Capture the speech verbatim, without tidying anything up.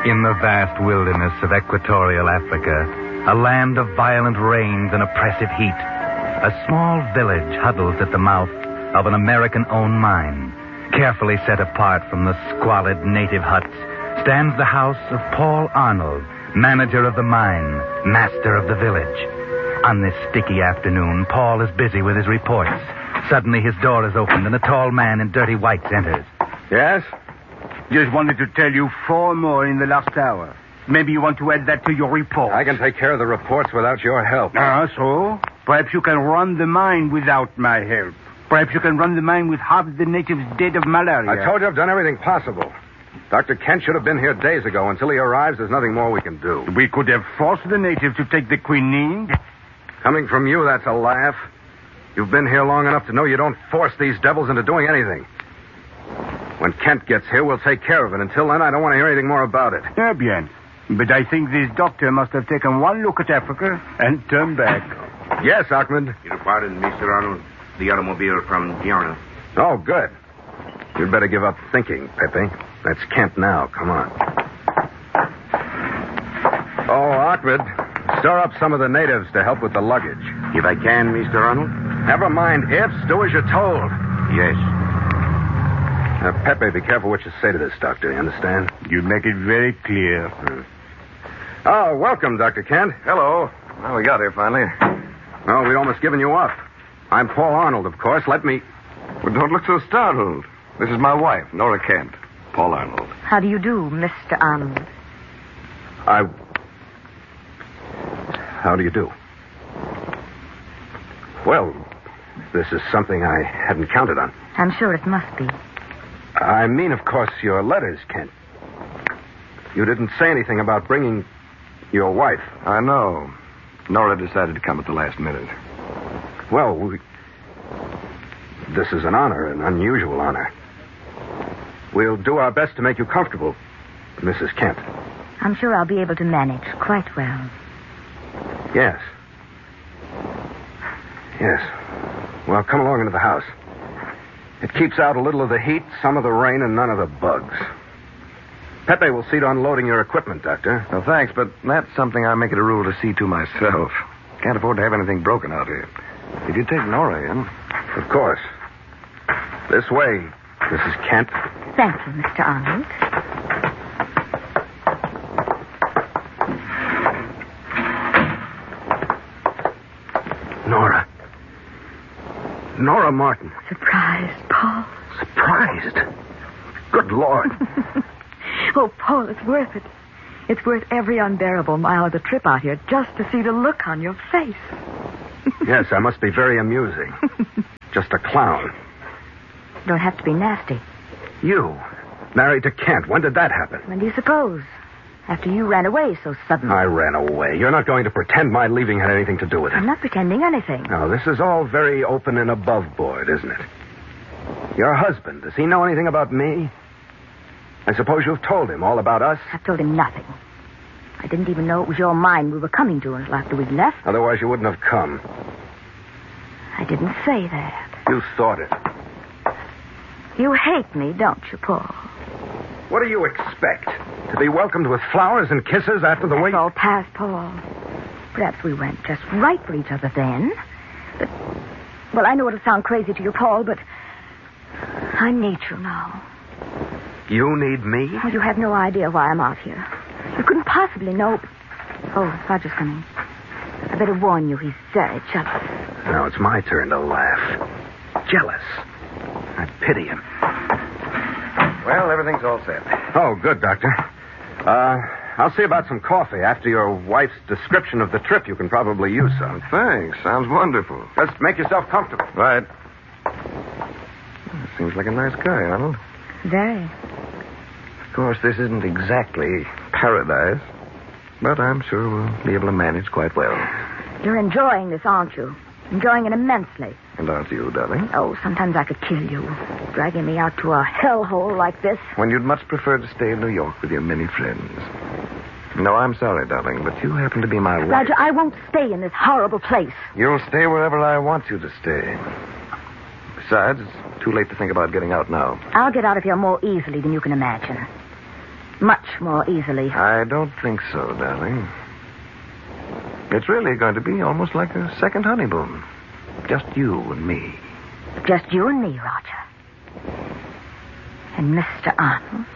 In the vast wilderness of equatorial Africa, a land of violent rains and oppressive heat, a small village huddles at the mouth of an American-owned mine. Carefully set apart from the squalid native huts stands the house of Paul Arnold, manager of the mine, master of the village. On this sticky afternoon, Paul is busy with his reports. Suddenly his door is opened and a tall man in dirty whites enters. Yes? Just wanted to tell you four more in the last hour. Maybe you want to add that to your report. I can take care of the reports without your help. Ah, so? Perhaps you can run the mine without my help. Perhaps you can run the mine with half the natives dead of malaria. I told you I've done everything possible. Doctor Kent should have been here days ago. Until he arrives, there's nothing more we can do. We could have forced the natives to take the quinine. Coming from you, that's a laugh. You've been here long enough to know you don't force these devils into doing anything. When Kent gets here, we'll take care of it. Until then, I don't want to hear anything more about it. Eh bien. But I think this doctor must have taken one look at Africa and turned back. Yes, Ahmed. Your pardon, Mister Arnold. The automobile from Diana. Oh, good. You'd better give up thinking, Pepe. That's Kent now. Come on. Oh, Ahmed, stir up some of the natives to help with the luggage. If I can, Mister Arnold? Never mind ifs. Do as you're told. Yes. Now, Pepe, be careful what you say to this doctor. You understand? You make it very clear. Hmm. Oh, welcome, Doctor Kent. Hello. Well, we got here finally. Oh, we'd almost given you up. I'm Paul Arnold, of course. Let me... Well, don't look so startled. This is my wife, Nora Kent. Paul Arnold. How do you do, Mister Arnold? I... How do you do? Well, this is something I hadn't counted on. I'm sure it must be. I mean, of course, your letters, Kent. You didn't say anything about bringing your wife. I know. Nora decided to come at the last minute. Well, we... this is an honor, an unusual honor. We'll do our best to make you comfortable, Missus Kent. I'm sure I'll be able to manage quite well. Yes. Yes. Well, come along into the house. It keeps out a little of the heat, some of the rain, and none of the bugs. Pepe will see to unloading your equipment, Doctor. Well, thanks, but that's something I make it a rule to see to myself. Can't afford to have anything broken out here. Did you take Nora in? Of course. This way, Missus Kent. Thank you, Mister Arnold. Nora. Nora Martin. Surprised, Paul. Surprised? Good Lord. Oh, Paul, it's worth it. It's worth every unbearable mile of the trip out here just to see the look on your face. Yes, I must be very amusing. Just a clown. Don't have to be nasty. You, married to Kent. When did that happen? When do you suppose? After you ran away so suddenly. I ran away. You're not going to pretend my leaving had anything to do with it. I'm not pretending anything. No, this is all very open and above board, isn't it? Your husband, does he know anything about me? I suppose you've told him all about us? I've told him nothing. I didn't even know it was your mine we were coming to until after we'd left. Otherwise you wouldn't have come. I didn't say that. You thought it. You hate me, don't you, Paul? What do you expect? To be welcomed with flowers and kisses after the That's way... all past, Paul. Perhaps we weren't just right for each other then. But, well, I know it'll sound crazy to you, Paul, but I need you now. You need me? Well, you have no idea why I'm out here. You couldn't possibly know. Oh, Roger's coming. I better warn you, he's very jealous. Now it's my turn to laugh. Jealous. I pity him. Well, everything's all set. Oh, good, Doctor. Uh, I'll see about some coffee. After your wife's description of the trip, you can probably use some. Thanks. Sounds wonderful. Just make yourself comfortable. Right. Seems like a nice guy, Arnold. Very. Of course, this isn't exactly paradise, but I'm sure we'll be able to manage quite well. You're enjoying this, aren't you? Enjoying it immensely. And aren't you, darling? Oh, sometimes I could kill you. Dragging me out to a hellhole like this. When you'd much prefer to stay in New York with your many friends. No, I'm sorry, darling, but you happen to be my wife. Roger, I won't stay in this horrible place. You'll stay wherever I want you to stay. Besides, it's too late to think about getting out now. I'll get out of here more easily than you can imagine. Much more easily. I don't think so, darling. It's really going to be almost like a second honeymoon. Just you and me. Just you and me, Roger. And Mister Arnold.